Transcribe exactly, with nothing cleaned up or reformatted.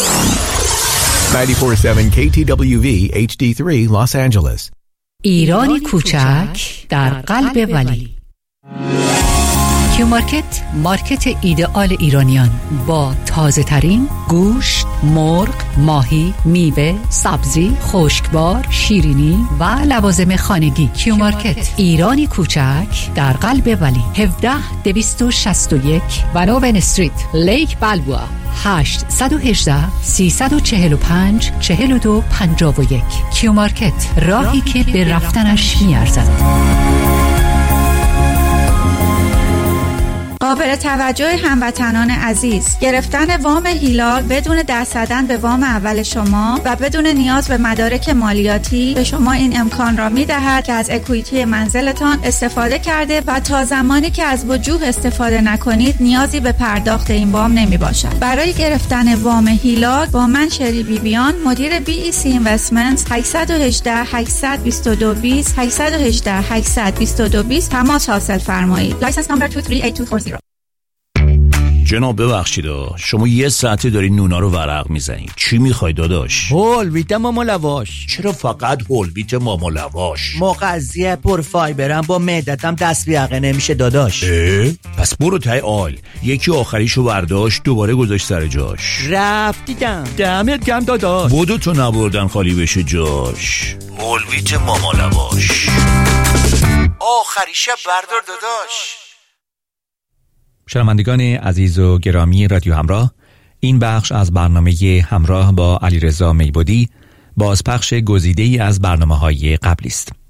نود و چهار ممیز هفت کی تی دبلیو وی اچ دی سه Los Angeles. ایرانی کوچک در قلب ولی. کیو مارکت، مارکت ایدئال ایرانیان با تازه ترین گوشت، مرغ، ماهی، میوه، سبزی، خشکبار، شیرینی و لوازم خانگی. کیو مارکت، ایرانی کوچک در قلب ولی. هفده دویست و شصت و یک ونوون استریت، لیک بلبوا. هشت یک هشت سه چهار پنج چهار دو پنج یک. کیو مارکت، راهی که به رفتنش میارزد. قابل توجه هموطنان عزیز، گرفتن وام هیلال بدون دست زدن به وام اول شما و بدون نیاز به مدارک مالیاتی به شما این امکان را می‌دهد که از اکوئیتی منزلتان استفاده کرده و تا زمانی که از وجوه استفاده نکنید نیازی به پرداخت این وام نمی‌باشد. برای گرفتن وام هیلال با من شری بیبیان، مدیر بی ای سی اینوستمنت، هشت یک هشت هشت دو دو دو صفر هشت یک هشت هشت دو دو دو صفر تماس حاصل فرمایید. لایسنس نمبر دو سه هشت دو چهار صفر. جناب ببخشید شما یه ساعته داری نونا رو ورق میزنید. چی میخوای داداش؟ هول ویت ماما لواش. چرا فقط هول ویت ماما لواش؟ مغذیه پر فایبرم، با معدتم دست بیاقه نمیشه داداش. اه؟ پس برو تای آل. یکی آخریشو برداشت دوباره گذاشت سر جاش. رفت دیدم. دمت گرم داداش. بودو تو نبردن خالی بشه جاش. هول ویت ماما لواش. آخریشه بردار داداش. شنوندگان عزیز و گرامی رادیو همراه، این بخش از برنامه همراه با علیرضا میبودی بازپخش گزیده‌ای از برنامه‌های قبلی است.